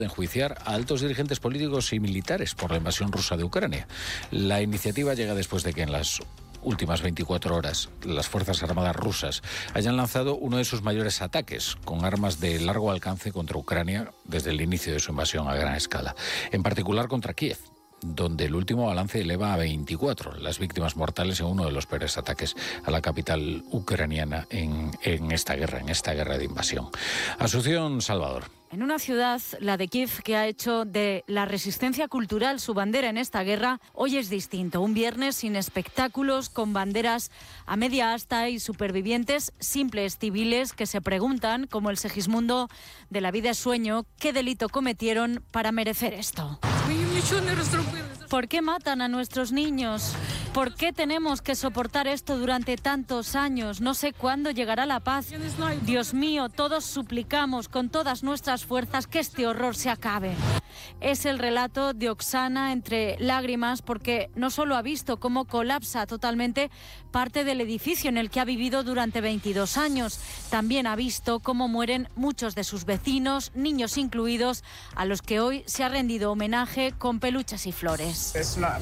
de enjuiciar a altos dirigentes políticos y militares por la invasión rusa de Ucrania. La iniciativa llega después de que en las últimas 24 horas las Fuerzas Armadas rusas hayan lanzado uno de sus mayores ataques con armas de largo alcance contra Ucrania desde el inicio de su invasión a gran escala, en particular contra Kiev, donde el último balance eleva a 24 las víctimas mortales en uno de los peores ataques a la capital ucraniana en esta guerra de invasión. Asunción Salvador. En una ciudad, la de Kiev, que ha hecho de la resistencia cultural su bandera en esta guerra, hoy es distinto. Un viernes sin espectáculos, con banderas a media asta y supervivientes simples civiles que se preguntan, como el Segismundo de La vida es sueño, qué delito cometieron para merecer esto. ¿Por qué matan a nuestros niños? ¿Por qué tenemos que soportar esto durante tantos años? No sé cuándo llegará la paz. Dios mío, todos suplicamos con todas nuestras fuerzas que este horror se acabe. Es el relato de Oksana entre lágrimas porque no solo ha visto cómo colapsa totalmente parte del edificio en el que ha vivido durante 22 años, también ha visto cómo mueren muchos de sus vecinos, niños incluidos, a los que hoy se ha rendido homenaje con peluches y flores.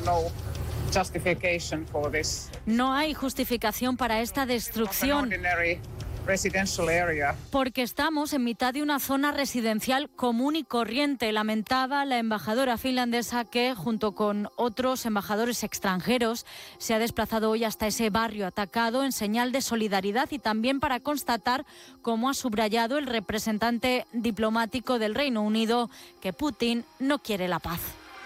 No hay justificación para esta destrucción, porque estamos en mitad de una zona residencial común y corriente, lamentaba la embajadora finlandesa que, junto con otros embajadores extranjeros, se ha desplazado hoy hasta ese barrio atacado en señal de solidaridad y también para constatar, como ha subrayado el representante diplomático del Reino Unido, que Putin no quiere la paz.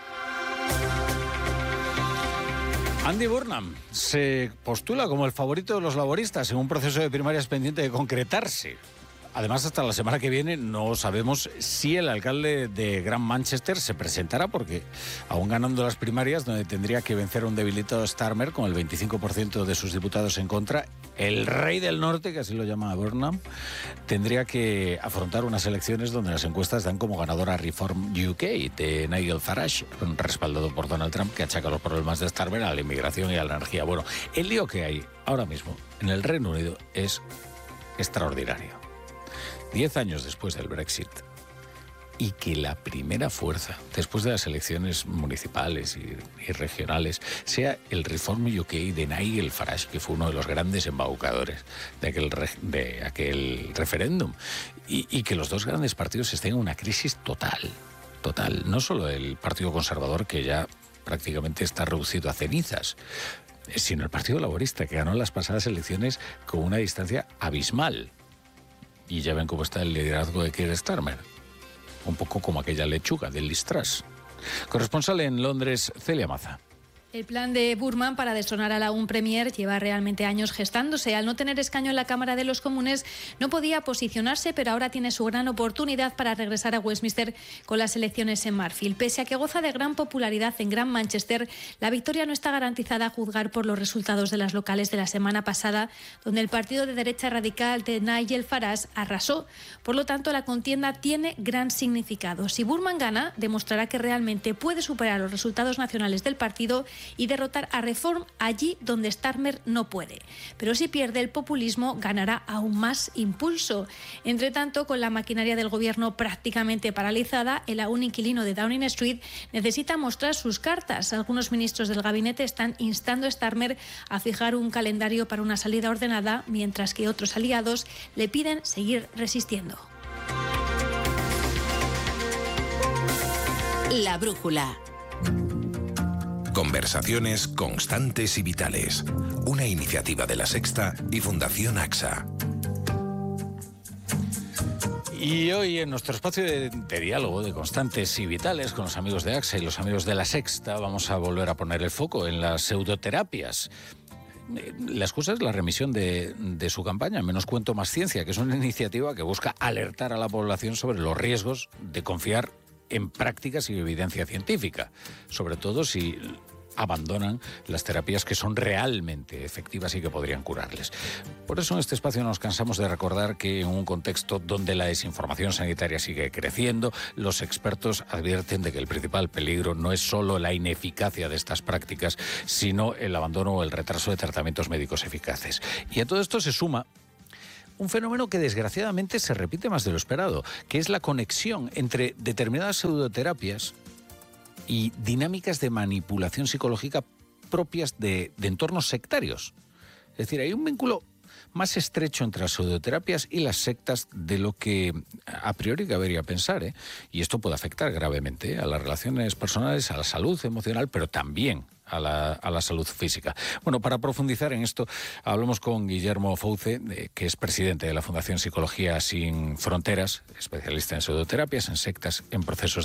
Andy Burnham se postula como el favorito de los laboristas en un proceso de primarias pendiente de concretarse. Además, hasta la semana que viene no sabemos si el alcalde de Gran Manchester se presentará, porque aún ganando las primarias, donde tendría que vencer a un debilitado Starmer con el 25% de sus diputados en contra, el rey del norte, que así lo llama Burnham, tendría que afrontar unas elecciones donde las encuestas dan como ganadora a Reform UK de Nigel Farage, respaldado por Donald Trump, que achaca los problemas de Starmer a la inmigración y a la energía. Bueno, el lío que hay ahora mismo en el Reino Unido es extraordinario. 10 años después del Brexit, y que la primera fuerza, después de las elecciones municipales y regionales, sea el Reform UK de Nigel Farage, que fue uno de los grandes embaucadores de aquel referéndum, y que los dos grandes partidos estén en una crisis total. No solo el Partido Conservador, que ya prácticamente está reducido a cenizas, sino el Partido Laborista, que ganó las pasadas elecciones con una distancia abismal. Y ya ven cómo está el liderazgo de Keir Starmer. Un poco como aquella lechuga del Liz Truss. Corresponsal en Londres, Celia Maza. El plan de Burnham para destronar a la un premier lleva realmente años gestándose. Al no tener escaño en la Cámara de los Comunes, no podía posicionarse, pero ahora tiene su gran oportunidad para regresar a Westminster con las elecciones en Marfield. Pese a que goza de gran popularidad en Gran Manchester, la victoria no está garantizada a juzgar por los resultados de las locales de la semana pasada, donde el partido de derecha radical de Nigel Farage arrasó. Por lo tanto, la contienda tiene gran significado. Si Burnham gana, demostrará que realmente puede superar los resultados nacionales del partido y derrotar a Reform allí donde Starmer no puede. Pero si pierde, el populismo ganará aún más impulso. Entre tanto, con la maquinaria del gobierno prácticamente paralizada, el aún inquilino de Downing Street necesita mostrar sus cartas. Algunos ministros del gabinete están instando a Starmer a fijar un calendario para una salida ordenada, mientras que otros aliados le piden seguir resistiendo. La brújula. Conversaciones constantes y vitales. Una iniciativa de La Sexta y Fundación AXA. Y hoy en nuestro espacio de diálogo de constantes y vitales con los amigos de AXA y los amigos de La Sexta vamos a volver a poner el foco en las pseudoterapias. La excusa es la remisión de su campaña Menos cuento, más ciencia, que es una iniciativa que busca alertar a la población sobre los riesgos de confiar en prácticas y evidencia científica, sobre todo si abandonan las terapias que son realmente efectivas y que podrían curarles. Por eso en este espacio no nos cansamos de recordar que en un contexto donde la desinformación sanitaria sigue creciendo, los expertos advierten de que el principal peligro no es solo la ineficacia de estas prácticas, sino el abandono o el retraso de tratamientos médicos eficaces. Y a todo esto se suma un fenómeno que desgraciadamente se repite más de lo esperado, que es la conexión entre determinadas pseudoterapias y dinámicas de manipulación psicológica propias de entornos sectarios. Es decir, hay un vínculo más estrecho entre las pseudoterapias y las sectas de lo que a priori cabería pensar, ¿eh? Y esto puede afectar gravemente a las relaciones personales, a la salud emocional, pero también a la salud física. Bueno, para profundizar en esto, hablamos con Guillermo Fouce, que es presidente de la Fundación Psicología Sin Fronteras, especialista en pseudoterapias, en sectas, en procesos